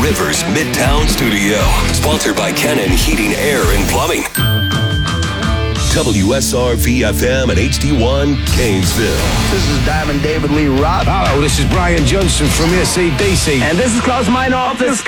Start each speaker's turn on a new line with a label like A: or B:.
A: Rivers Midtown Studio. Sponsored by Cannon Heating, Air, and Plumbing. WSRV-FM and HD1 Gainesville.
B: This is Diamond David Lee Roth.
C: Hello, this is Brian Johnson from ACDC.
B: And this is Klaus Meinhof.